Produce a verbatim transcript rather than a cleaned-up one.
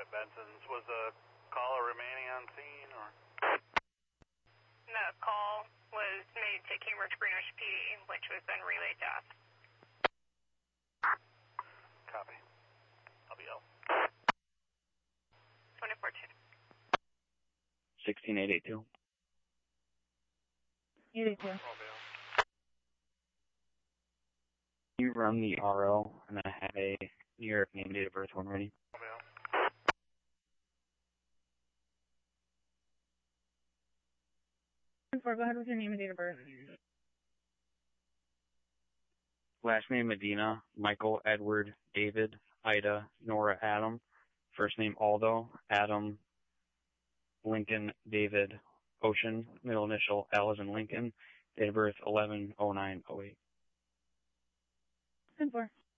at Benson's. Was the caller remaining on scene, or? The call was made to Cambridge Greenwich P D, which was then relayed to us. Copy. I'll be out. twenty-four two. sixteen eight eighty-two. eight eighty-two. I'll be out. Can you run the R O and then have a New York name, date of birth when ready? I'll be out. Go ahead with your name and date of birth. Last name Medina, Michael, Edward, David, Ida, Nora, Adam. First name Aldo, Adam, Lincoln, David, Ocean. Middle initial L as in Lincoln. Date of birth eleven oh nine oh eight. ten four.